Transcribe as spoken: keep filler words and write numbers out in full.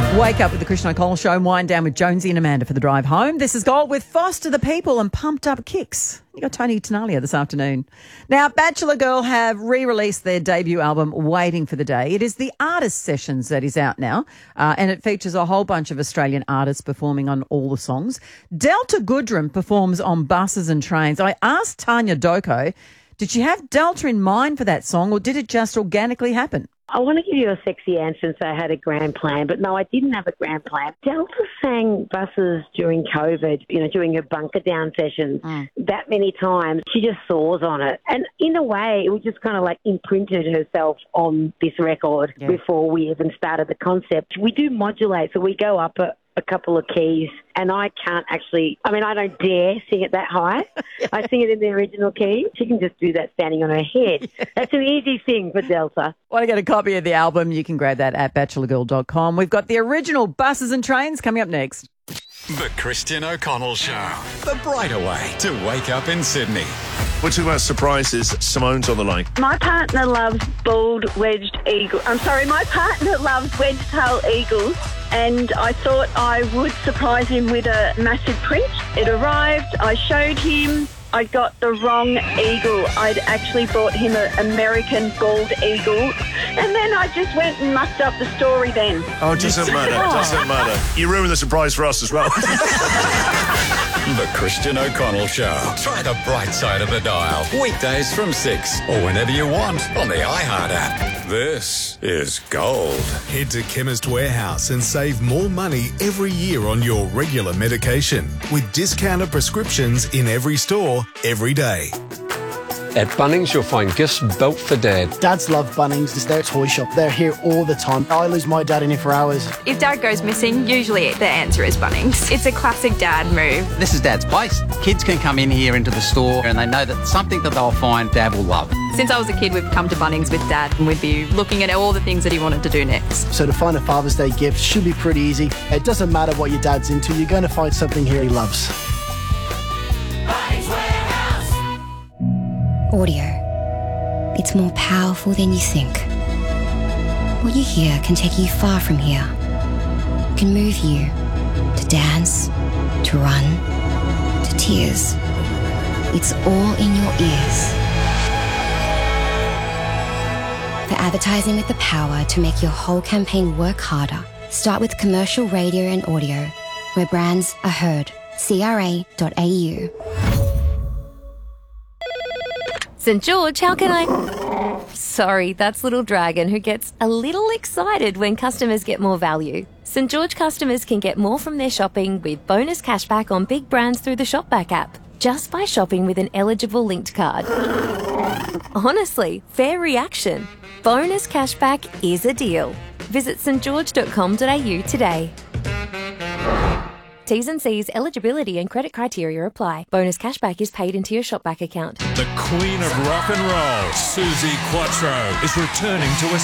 Wake up with the Christian O'Connell Show and wind down with Jonesy and Amanda for the drive home. This is Gold with Foster the People and Pumped Up Kicks. You got Tony Tenalia this afternoon. Now, Bachelor Girl have re-released their debut album, Waiting for the Day. It is the Artist Sessions that is out now, uh, and it features a whole bunch of Australian artists performing on all the songs. Delta Goodrem performs on buses and trains. I asked Tanya Doko, did she have Delta in mind for that song, or did it just organically happen? I want to give you a sexy answer and say I had a grand plan, but no, I didn't have a grand plan. Delta sang buses during COVID, you know, during her bunker down sessions mm. that many times. She just soars on it. And in a way, it was just kind of like imprinted herself on this record yeah. before we even started the concept. We do modulate, so we go up a a couple of keys, and I can't actually, I mean, I don't dare sing it that high. I sing it in the original key. She can just do that standing on her head. Yeah. That's an easy thing for Delta. Want to get a copy of the album? You can grab that at bachelor girl dot com. We've got the original Buses and Trains coming up next. The Christian O'Connell Show. The brighter way to wake up in Sydney. We're talking about surprises. Simone's on the line. My partner loves bald wedged eagle. I'm sorry, my partner loves wedge-tail eagles, and I thought I would surprise him with a massive print. It arrived, I showed him. I got the wrong eagle. I'd actually bought him an American bald eagle, and then I just went and mucked up the story then. Oh, it doesn't matter. It doesn't matter. You ruined the surprise for us as well. The Christian O'Connell Show. Try the bright side of the dial. Weekdays from six or whenever you want on the iHeart app. This is Gold. Head to Chemist Warehouse and save more money every year on your regular medication with discounted prescriptions in every store, every day. At Bunnings, you'll find gifts built for Dad. Dads love Bunnings. It's their toy shop. They're here all the time. I lose my dad in here for hours. If Dad goes missing, usually the answer is Bunnings. It's a classic Dad move. This is Dad's place. Kids can come in here into the store and they know that something that they'll find Dad will love. Since I was a kid, we've come to Bunnings with Dad and we'd be looking at all the things that he wanted to do next. So to find a Father's Day gift should be pretty easy. It doesn't matter what your dad's into. You're going to find something here he loves. Audio. It's more powerful than you think. What you hear can take you far from here. It can move you to dance, to run, to tears. It's all in your ears. For advertising with the power to make your whole campaign work harder, start with commercial radio and audio, where brands are heard. C R A dot A U. St George, how can I... Sorry, that's Little Dragon, who gets a little excited when customers get more value. St George customers can get more from their shopping with bonus cashback on big brands through the Shopback app, just by shopping with an eligible linked card. Honestly, fair reaction. Bonus cashback is a deal. Visit st george dot com dot a u today. T's and C's, eligibility and credit criteria apply. Bonus cashback is paid into your Shopback account. The Queen of Rock and Roll, Suzi Quatro, is returning to a